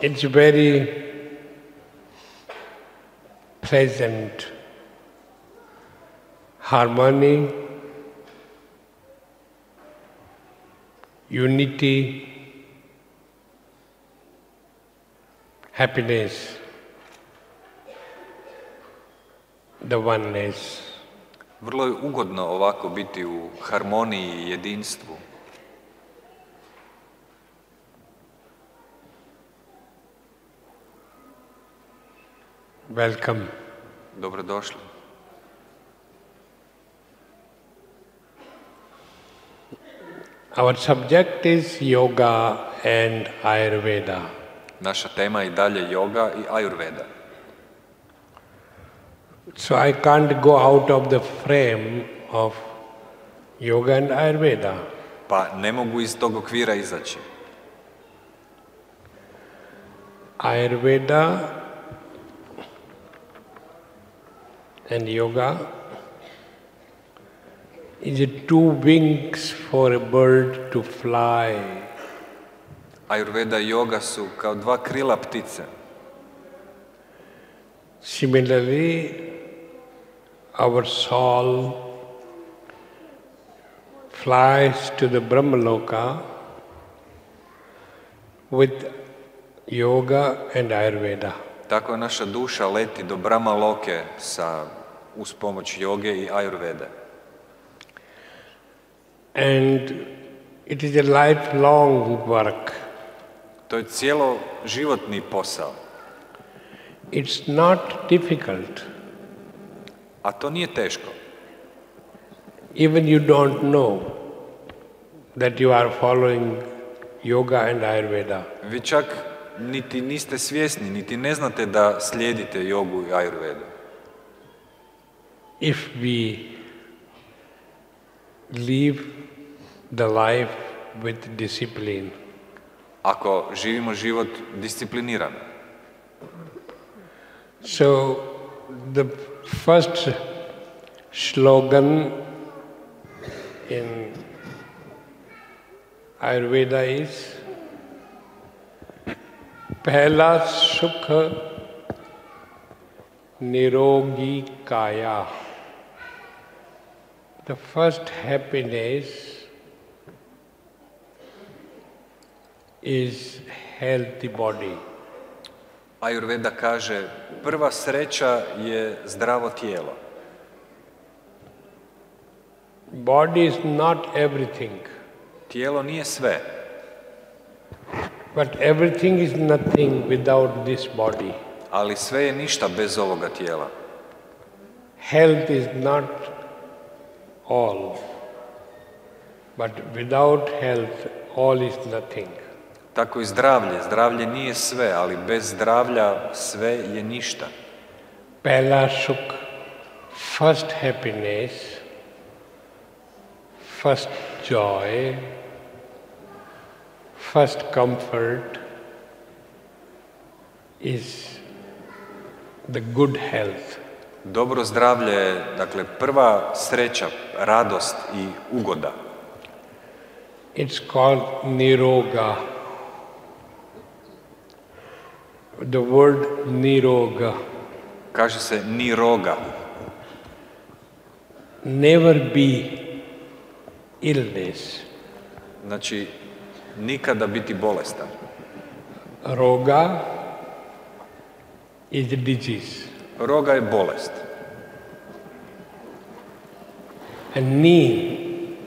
It's very pleasant harmony, unity, happiness, the oneness. Vrlo je ugodno ovako biti u harmoniji i jedinstvu. Welcome. Dobrodošli. Our subject is yoga and Ayurveda. Naša tema je i dalje yoga i Ayurveda. So I can't go out of the frame of yoga and Ayurveda. Pa ne mogu iz tog okvira izaći. Ayurveda and yoga is two wings for a bird to fly. Ayurveda i yoga su kao dva krila ptice. Similarly, our soul flies to the Brahmaloka with yoga and Ayurveda. Tako naša duša leti do Brahma Loke uz pomoć joge i Ayurvede. And it is a lifelong work. To je cijelo životni posao. It's not difficult. A to nije teško. Even you don't know that you are following yoga and Ayurveda. Vi čak niti niste svjesni, niti ne znate da slijedite jogu i Ayurvedu. If we live the life with discipline. Ako živimo život disciplinirano. So the first slogan in Ayurveda is Pehla Sukha Nirogi Kaya. The first happiness is healthy body. Ayurveda kaže, prva sreća je zdravo tijelo. Body is not everything. Tijelo nije sve. But everything is nothing without this body. Ali sve je ništa bez ovoga tijela. Health is not all. But without health, all is nothing. Tako i zdravlje. Zdravlje nije sve, ali bez zdravlja sve je ništa. Pehla Sukh, first happiness, first joy, first comfort is the good health. Dobro zdravlje je, dakle, prva sreća, radost i ugoda. It's called niroga. The word niroga. Kaže se niroga. Never be illness. Znači, nikada biti bolestan. Roga is disease. Roga je bolest. And ni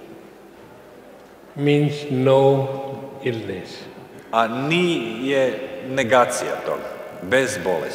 means no illness. A ni je negacija toga, bez bolesti.